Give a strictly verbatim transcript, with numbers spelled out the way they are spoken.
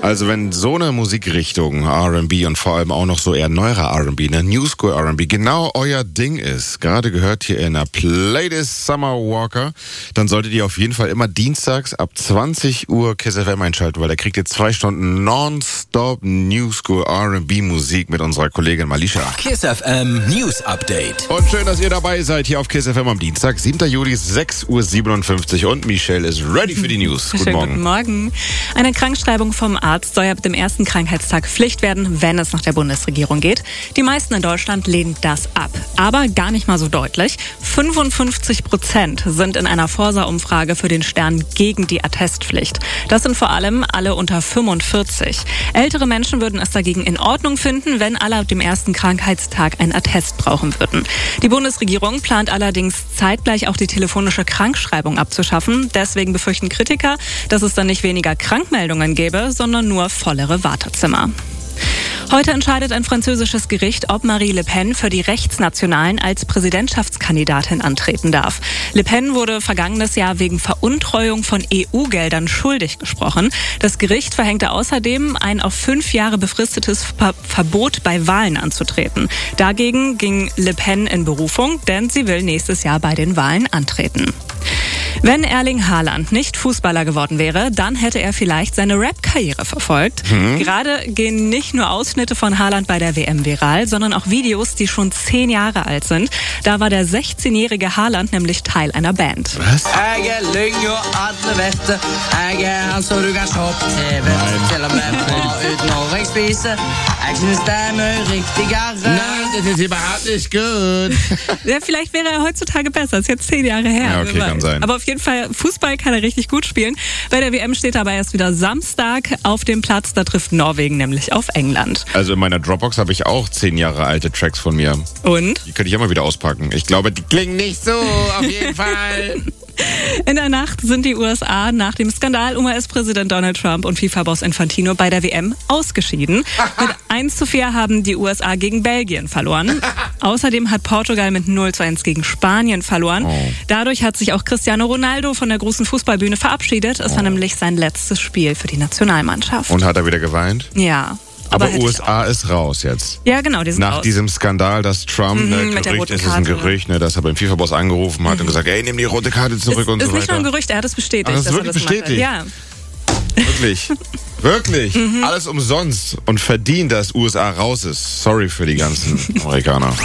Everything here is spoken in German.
Also wenn so eine Musikrichtung, R and B und vor allem auch noch so eher neuerer R and B, ne, New School R and B, genau euer Ding ist, gerade gehört hier in der Playlist Summer Walker, dann solltet ihr auf jeden Fall immer dienstags ab zwanzig Uhr Kiss F M einschalten, weil da kriegt ihr zwei Stunden nonstop New School R and B Musik mit unserer Kollegin Malisha. Kiss F M News Update. Und schön, dass ihr dabei seid hier auf Kiss F M am Dienstag, siebter Juli, sechs Uhr siebenundfünfzig und Michelle ist ready für die News. Guten Schönen Morgen. Guten Morgen. Eine Krankschreibung vom Arzt soll ab dem ersten Krankheitstag Pflicht werden, wenn es nach der Bundesregierung geht. Die meisten in Deutschland lehnen das ab. Aber gar nicht mal so deutlich. fünfundfünfzig Prozent sind in einer Forsa-Umfrage für den Stern gegen die Attestpflicht. Das sind vor allem alle unter fünfundvierzig. Ältere Menschen würden es dagegen in Ordnung finden, wenn alle ab dem ersten Krankheitstag ein Attest brauchen würden. Die Bundesregierung plant allerdings zeitgleich auch die telefonische Krankschreibung abzuschaffen. Deswegen befürchten Kritiker, dass es dann nicht weniger Krankmeldungen gäbe, sondern nur vollere Wartezimmer. Heute entscheidet ein französisches Gericht, ob Marine Le Pen für die Rechtsnationalen als Präsidentschaftskandidatin antreten darf. Le Pen wurde vergangenes Jahr wegen Veruntreuung von E U-Geldern schuldig gesprochen. Das Gericht verhängte außerdem ein auf fünf Jahre befristetes Ver- Verbot bei Wahlen anzutreten. Dagegen ging Le Pen in Berufung, denn sie will nächstes Jahr bei den Wahlen antreten. Wenn Erling Haaland nicht Fußballer geworden wäre, dann hätte er vielleicht seine Rap-Karriere verfolgt. Mhm. Gerade gehen nicht nur Ausschnitte von Haaland bei der W M viral, sondern auch Videos, die schon zehn Jahre alt sind. Da war der sechzehnjährige Haaland nämlich Teil einer Band. Was? Nein, das ist überhaupt nicht gut. Ja, vielleicht wäre er heutzutage besser. Ist jetzt zehn Jahre her. Ja, okay, kann sein. Aber auf jeden Fall, Fußball kann er richtig gut spielen. Bei der W M steht er aber erst wieder Samstag auf dem Platz. Da trifft Norwegen nämlich auf England. Also in meiner Dropbox habe ich auch zehn Jahre alte Tracks von mir. Und? Die könnte ich immer wieder auspacken. Ich glaube, die klingen nicht so, auf jeden Fall. In der Nacht sind die U S A nach dem Skandal um U S-Präsident Donald Trump und FIFA-Boss Infantino bei der W M ausgeschieden. Mit eins zu vier haben die U S A gegen Belgien verloren. Außerdem hat Portugal mit null zu eins gegen Spanien verloren. Oh. Dadurch hat sich auch Cristiano Ronaldo von der großen Fußballbühne verabschiedet. Es war Oh. nämlich sein letztes Spiel für die Nationalmannschaft. Und hat er wieder geweint? Ja. Aber, hätte U ich S A auch. ist raus jetzt. Ja, genau, die sind Nach raus. diesem Skandal, dass Trump, Mhm, ne, mit der Gerücht, roten es ist ein Karte. Gerücht, ne, dass er beim FIFA-Boss angerufen hat mhm. und gesagt, ey, nimm die rote Karte zurück Ist, und ist so nicht weiter. nur ein Gerücht, er hat es bestätigt. Ach, das ist dass er wirklich das macht. bestätigt? Ja. Wirklich. Wirklich. Mhm. Alles umsonst und verdient, dass U S A raus ist. Sorry für die ganzen Amerikaner.